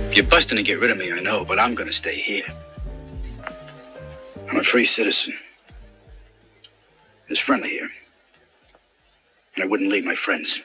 You're busting to get rid of me, I know, but I'm gonna stay here. I'm a free citizen. It's friendly here. And I wouldn't leave my friends.